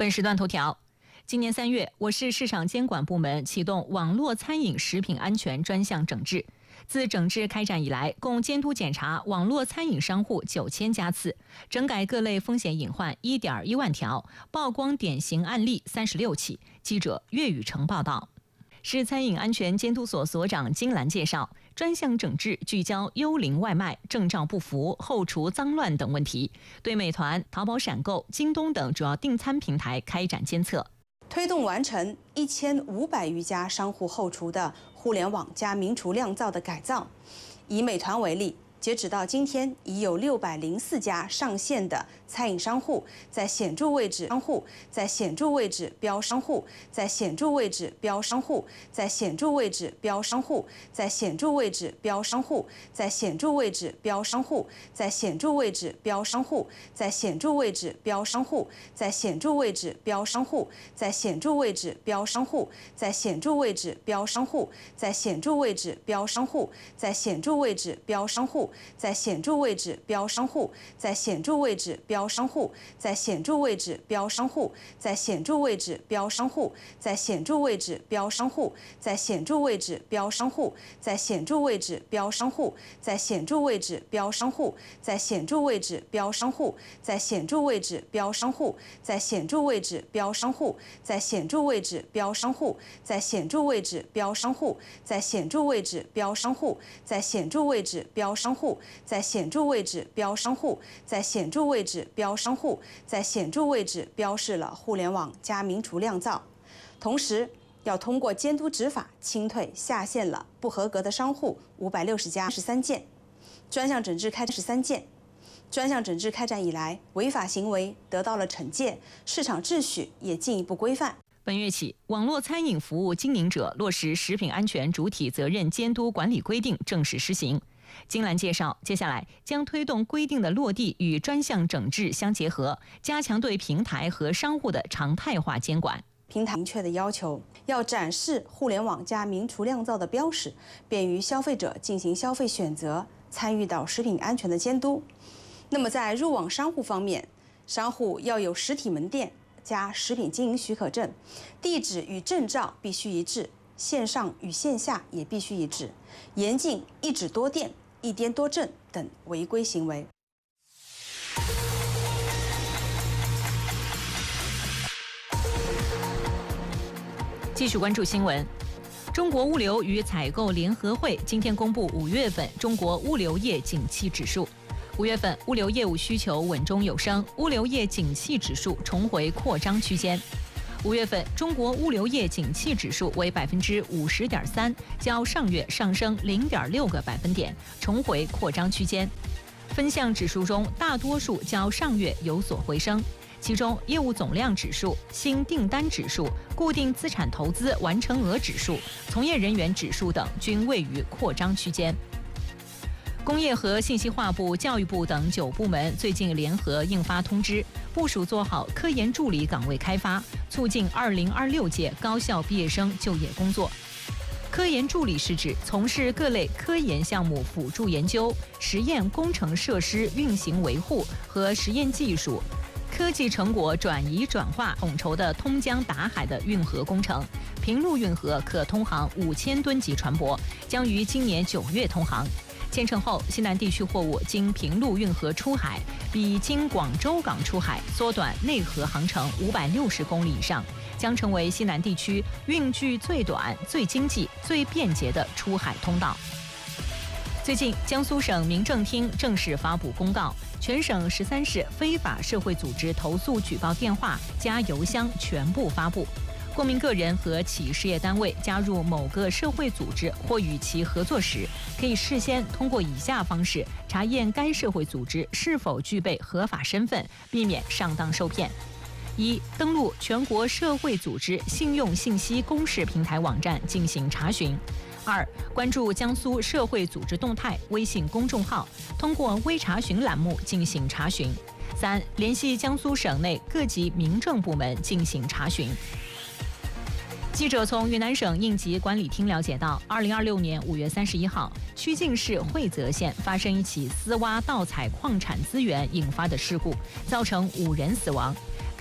本时段头条：今年3月，我市市场监管部门启动网络餐饮食品安全专项整治。自整治开展以来，共监督检查网络餐饮商户9000家次，整改各类风险隐患1.1万条，曝光典型案例36起。记者岳宇成报道。市餐饮安全监督所所长金兰介绍，专项整治聚焦幽灵外卖、证照不符、后厨脏乱等问题，对美团、淘宝闪购、京东等主要订餐平台开展监测， 推动完成1500余家商户后厨的互联网加名厨酿造的改造。以美团为例，截止到今天，已有604家上线的餐饮商户在显著位置标商户，在显著位置标商户，在显著位置标商户，在显著位置标商户，在显著位置标商户，在显著位置标商户，在显著位置标商户，在显著位置标商户，在显著位置标商户，在显著位置标商户，在显著位置标商户，在显著位置标商户。在显著位置标商户，在显著位置标商户，在显著位置标商户，在显著位置标商户，在显著位置标商户，在显著位置标商户，在显著位置标商户，在显著位置标商户，在显著位置标商户，在显著位置标商户，在显著位置标商户，在显著位置标商户，在显著位置标商户，在显著位置标商户，在显著位置标商户。在显著位置标商户，在显著位置标商户，在显著位置标示了互联网加名厨酿造。同时，要通过监督执法，清退下线了不合格的商户560家13件。专项整治开展13件。专项整治开展以来，违法行为得到了惩戒，市场秩序也进一步规范。 本月起，网络餐饮服务经营者落实食品安全主体责任监督管理规定正式施行。金兰介绍，接下来将推动规定的落地与专项整治相结合，加强对平台和商户的常态化监管。 平台明确的要求，要展示互联网加名厨酿造的标识，便于消费者进行消费选择，参与到食品安全的监督。那么在入网商户方面，商户要有实体门店加食品经营许可证，地址与证照必须一致，线上与线下也必须一致，严禁一址多店、一店多证等违规行为。 继续关注新闻。中国物流与采购联合会今天公布5月份中国物流业景气指数。5月份物流业务需求稳中有升，物流业景气指数重回扩张区间。5月份中国物流业景气指数为50.3%，较上月上升0.6个百分点，重回扩张区间。分项指数中，大多数较上月有所回升，其中业务总量指数、新订单指数、固定资产投资完成额指数、从业人员指数等均位于扩张区间。工业和信息化部、教育部等9部门最近联合印发通知，部署做好科研助理岗位开发，促进2026届高校毕业生就业工作。科研助理是指从事各类科研项目辅助研究、实验工程设施运行维护和实验技术、科技成果转移转化统筹的通江达海的运河工程。平陆运河可通航5000吨级船舶，将于今年9月通航。建成后，西南地区货物经平陆运河出海，比经广州港出海缩短内河航程560公里以上，将成为西南地区运距最短、最经济、最便捷的出海通道。最近，江苏省民政厅正式发布公告，全省13市非法社会组织投诉举报电话加邮箱全部发布。公民个人和企事业单位加入某个社会组织或与其合作时，可以事先通过以下方式查验该社会组织是否具备合法身份，避免上当受骗。1、登录全国社会组织信用信息公示平台网站进行查询。2、关注江苏社会组织动态微信公众号，通过微查询栏目进行查询。3、联系江苏省内各级民政部门进行查询。记者从云南省应急管理厅了解到，2026年5月31号，曲靖市惠泽县发生一起私挖盗采矿产资源引发的事故，造成5人死亡。